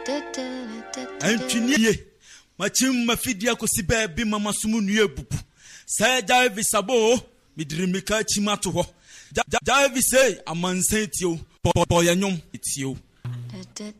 Antwiniye machim mafidia kosibe bi mama sumu nue bubu say David Sabo midrimika chimato ho David say amansen tio boyanyom etio